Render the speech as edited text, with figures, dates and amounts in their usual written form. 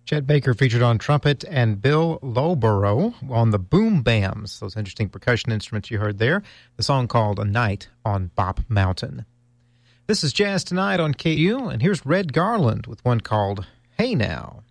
Chet Baker featured on trumpet and Bill Lowborough on the boom bams, those interesting percussion instruments you heard there. The song called A Night on Bop Mountain. This is Jazz Tonight on KU, and here's Red Garland with one called Hey Now.